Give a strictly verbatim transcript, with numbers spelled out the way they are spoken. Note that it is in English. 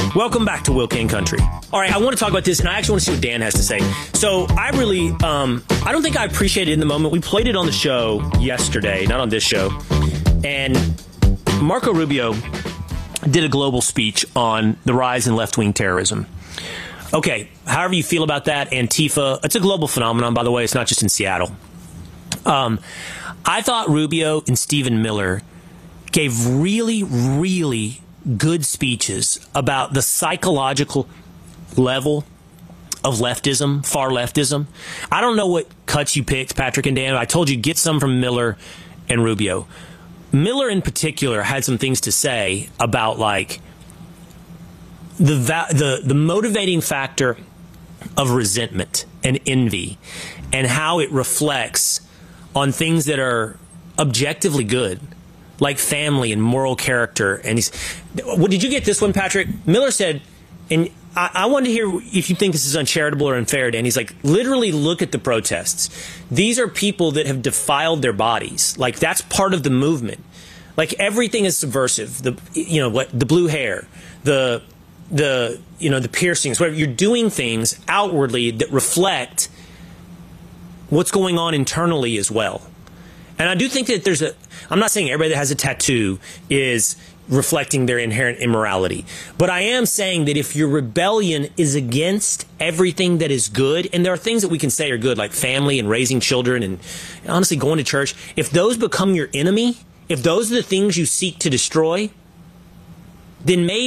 Welcome back to Will King Country. All right, I want to talk about this, and I actually want to see what Dan has to say. So I really, um, I don't think I appreciated it in the moment. We played it on the show yesterday, not on this show. And Marco Rubio did a global speech on the rise in left-wing terrorism. Okay, however you feel about that, Antifa, it's a global phenomenon, by the way. It's not just in Seattle. Um, I thought Rubio and Stephen Miller gave really, really good speeches about the psychological level of leftism, far leftism. I don't know what cuts you picked, Patrick and Dan. I told you get some from Miller and Rubio. Miller in particular had some things to say about like the the the motivating factor of resentment and envy and how it reflects on things that are objectively good, like family and moral character. And he's, well, did you get this one, Patrick? Miller said, and I, I wanted to hear if you think this is uncharitable or unfair, Dan. He's like, literally look at the protests. These are people that have defiled their bodies. Like, that's part of the movement. Like, everything is subversive. The, you know, what, the blue hair, the, the, you know, the piercings, whatever. You're doing things outwardly that reflect what's going on internally as well. And I do think that there's a, I'm not saying everybody that has a tattoo is reflecting their inherent immorality. But I am saying that if your rebellion is against everything that is good, and there are things that we can say are good, like family and raising children and honestly going to church, if those become your enemy, if those are the things you seek to destroy, then maybe